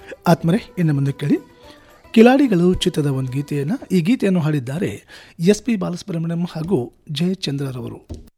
ಆತ್ಮರೇ, ಇನ್ನು ಮುಂದೆ ಕೇಳಿ ಕಿಲಾಡಿಗಳು ಚಿತ್ರದ ಒಂದು ಗೀತೆಯನ್ನು. ಈ ಗೀತೆಯನ್ನು ಹಾಡಿದ್ದಾರೆ SP ಬಾಲಸುಬ್ರಹ್ಮಣ್ಯಂ ಹಾಗೂ ಜಯಚಂದ್ರರವರು.